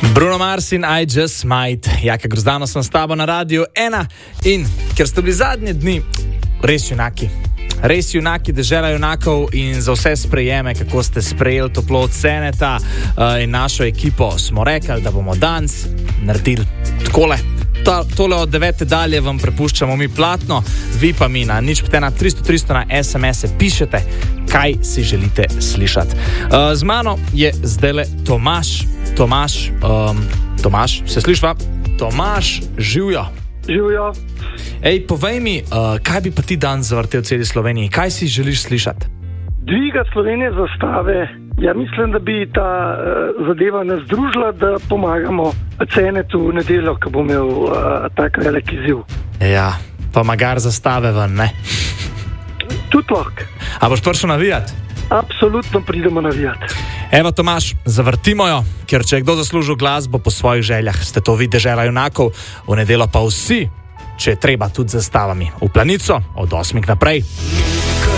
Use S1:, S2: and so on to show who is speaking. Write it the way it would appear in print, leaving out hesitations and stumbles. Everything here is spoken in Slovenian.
S1: Bruno Mars in I Just Might. Jaka Grozdano sem s tabo na Radiu 1 in ker ste bili zadnje dni res junaki, dežela junakov in za vse sprejeme, kako ste sprejeli toplo od Seneta in našo ekipo, smo rekli, da bomo danes naredili takole. Tole od 9. dalje vam prepuščamo mi platno, vi pa mi na 051 na SMS-e pišete, kaj si želite slišati. Z mano je zdajle Tomaž. Tomaž, se slišva? Tomaž, živjo.
S2: Živjo.
S1: Ej, povej mi, kaj bi pa ti danes zavrtel v celi Sloveniji? Kaj si želiš slišati?
S2: Dviga Slovenije zastave. Ja, mislim, da bi ta zadeva nas združila, da pomagamo Cenetu v nedeljo, ko bo imel tak velik izziv.
S1: Ja, pa magar zastave ven, ne?
S2: Tudi lahko.
S1: A boš prišel navijati?
S2: Absolutno pridemo navijati.
S1: Evo, Tomaž, zavrtimo jo, ker če je kdo zaslužil glasbo po svojih željah, ste to vi, dežela junakov, v nedeljo pa vsi, če je treba tudi zastavami, v Planico od 8 naprej.